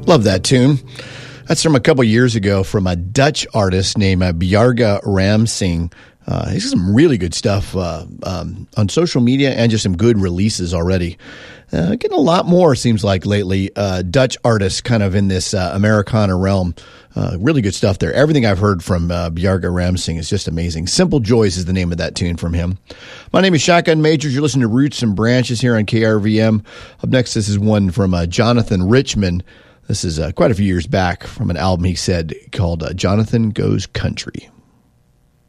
Love that tune. That's from a couple years ago from a Dutch artist named Bjarga Ramsing. He's got some really good stuff on social media and just some good releases already. Getting a lot more, seems like, lately. Dutch artists kind of in this Americana realm. Really good stuff there. Everything I've heard from Bjarga Ramsing is just amazing. Simple Joys is the name of that tune from him. My name is Shotgun Majors. You're listening to Roots and Branches here on KRVM. Up next, this is one from Jonathan Richman. This is quite a few years back from an album he said called Jonathan Goes Country.